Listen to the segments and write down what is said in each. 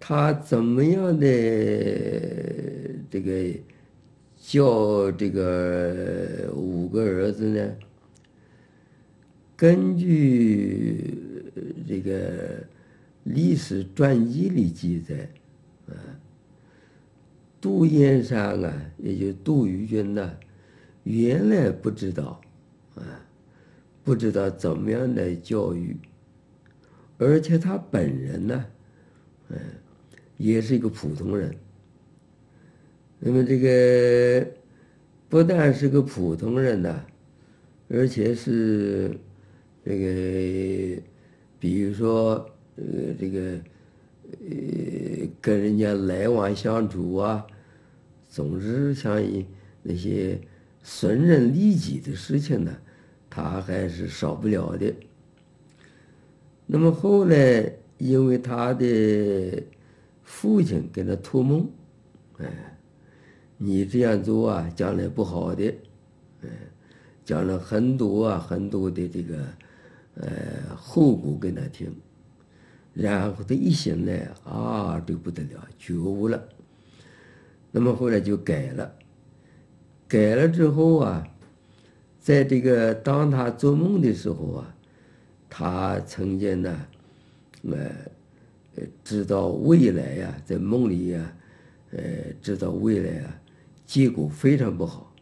他怎么样的这个教这个五个儿子呢？根据这个历史传记里记载，杜燕山啊，也就杜聿君呐，原来不知道怎么样的教育，而且他本人呢，也是一个普通人。那么这个不但是个普通人呐，而且是这个，比如说这个跟人家来往相处啊，总是像那些损人利己的事情呢，他还是少不了的。那么后来，因为他的父亲给他托梦，你这样做啊，将来不好的，讲了很多的这个后果给他听，然后他一醒来啊，这不得了，觉悟了。那么后来就改了，改了之后啊，在这个当他做梦的时候啊，他曾经呢，知道未来呀，在梦里呀，知道未来啊，结果非常不好，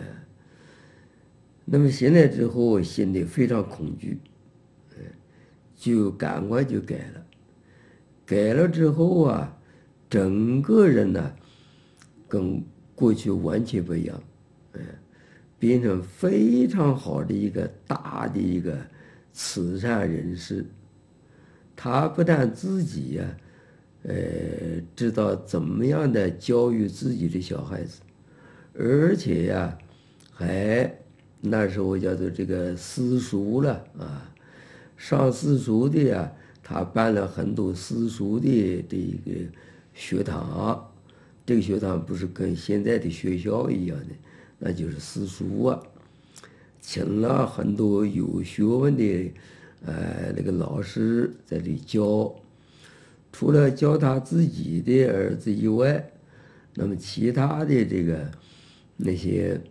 那么醒来之后，心里非常恐惧，就赶快就改了。改了之后啊，整个人呢，跟过去完全不一样，变成非常好的一个大的一个慈善人士。他不但自己呀，知道怎么样的教育自己的小孩子，而且呀，还那时候叫做这个私塾了啊，上私塾的呀，他办了很多私塾的这一个学堂。这个学堂不是跟现在的学校一样的，那就是私塾啊，请了很多有学问的那个老师在这里教。除了教他自己的儿子以外，那么其他的这个那些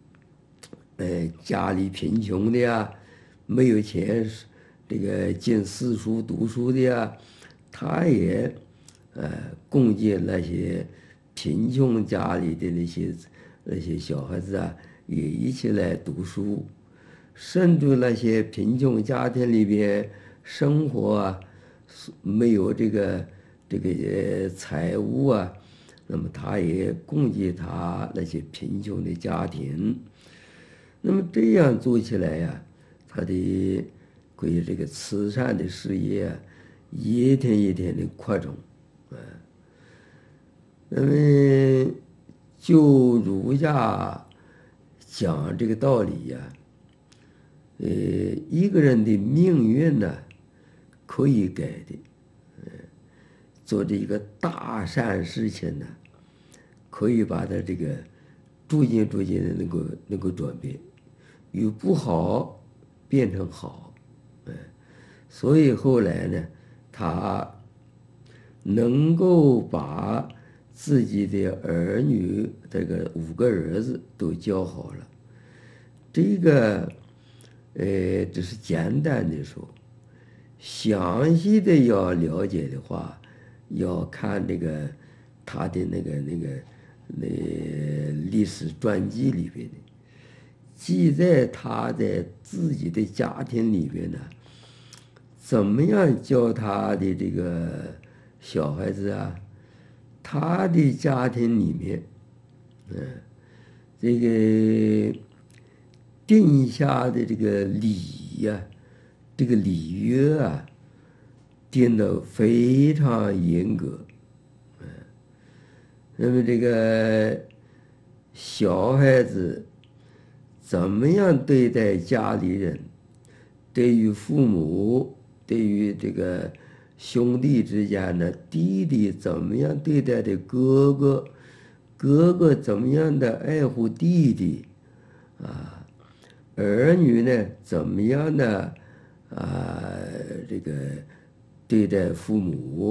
家里贫穷的呀，没有钱这个进私塾读书的呀，他也供给那些贫穷家里的那些小孩子啊，也一起来读书。甚至那些贫穷家庭里边生活啊，没有这个财物啊，那么他也供给他那些贫穷的家庭。那么这样做起来呀，他的关于这个慈善的事业啊，一天一天的扩充，那么就儒家讲这个道理呀，一个人的命运呢，可以改的，做这一个大善事情呢，可以把他这个逐渐的能够转变，由不好变成好，所以后来呢，他能够把自己的儿女这个5个儿子都教好了，这个只是简单的说，详细的要了解的话，要看这个他的那历史传记里边的，记载他在自己的家庭里边呢，怎么样教他的这个小孩子啊，他的家庭里面，这个定下的这个礼呀，这个礼约啊，定得非常严格。那么这个小孩子怎么样对待家里人，对于父母，对于这个兄弟之间的弟弟怎么样对待的哥哥，哥哥怎么样的爱护弟弟，儿女呢怎么样的这个对待父母。